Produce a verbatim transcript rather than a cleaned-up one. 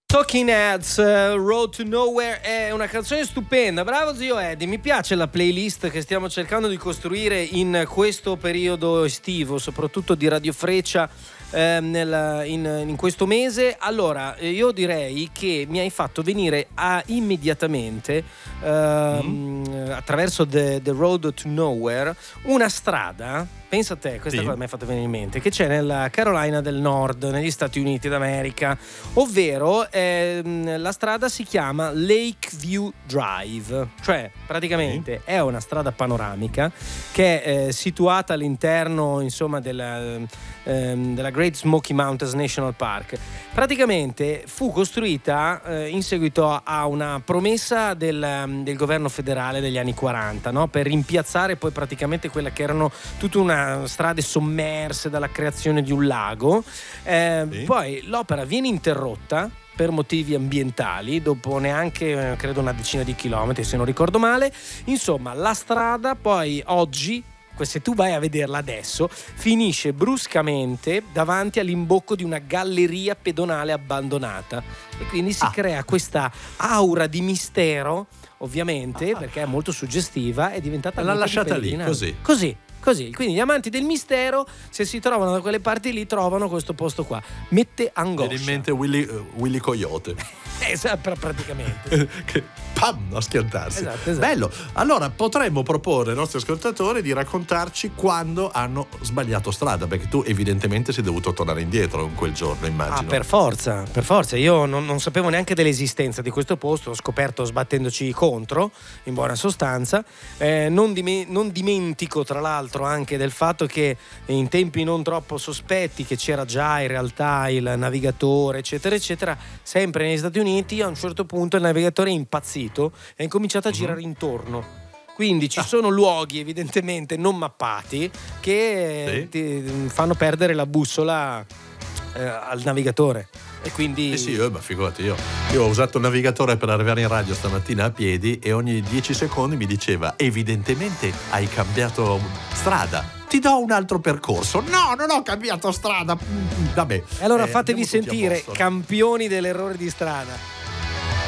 Talking Heads, uh, Road to Nowhere è una canzone stupenda. Bravo zio Eddie, mi piace la playlist che stiamo cercando di costruire in questo periodo estivo, soprattutto di Radio Freccia. Eh, nel, in, in questo mese. Allora io direi che mi hai fatto venire a immediatamente eh, mm. attraverso the, the Road to Nowhere una strada, pensa a te, questa sì. cosa mi hai fatto venire in mente, che c'è nella Carolina del Nord, negli Stati Uniti d'America, ovvero eh, la strada si chiama Lakeview Drive, cioè praticamente sì. è una strada panoramica che è eh, situata all'interno insomma della, ehm, della Great Smoky Mountains National Park. Praticamente fu costruita eh, in seguito a una promessa del, del governo federale degli anni quaranta, no? Per rimpiazzare poi praticamente quella che erano tutta una strade sommerse dalla creazione di un lago. Eh, sì. Poi l'opera viene interrotta per motivi ambientali dopo neanche credo una decina di chilometri, se non ricordo male. Insomma, la strada poi oggi, se tu vai a vederla adesso, finisce bruscamente davanti all'imbocco di una galleria pedonale abbandonata e quindi si ah. crea questa aura di mistero, ovviamente, ah. perché è molto suggestiva, è diventata l'ha lasciata lì così così Così, quindi gli amanti del mistero, se si trovano da quelle parti lì, trovano questo posto qua. Mette angoscia. Viene in mente Willy, uh, Willy Coyote. Esatto, praticamente. che pam, a schiantarsi. Esatto, esatto. Bello. Allora potremmo proporre ai nostri ascoltatori di raccontarci quando hanno sbagliato strada, perché tu evidentemente sei dovuto tornare indietro in quel giorno, immagino. Ah, per forza, per forza. Io non, non sapevo neanche dell'esistenza di questo posto, l'ho scoperto sbattendoci contro, in buona sostanza. Eh, non, dime- non dimentico, tra l'altro, anche del fatto che in tempi non troppo sospetti, che c'era già in realtà il navigatore eccetera eccetera, sempre negli Stati Uniti a un certo punto il navigatore è impazzito e ha incominciato a uh-huh. girare intorno, quindi ci ah. sono luoghi evidentemente non mappati che sì. ti fanno perdere la bussola eh, al navigatore. E quindi eh sì, eh, ma figurati, io io ho usato il navigatore per arrivare in radio stamattina a piedi e ogni dieci secondi mi diceva evidentemente hai cambiato strada, ti do un altro percorso. No, non ho cambiato strada. Vabbè. E allora eh, fatevi sentire campioni dell'errore di strada.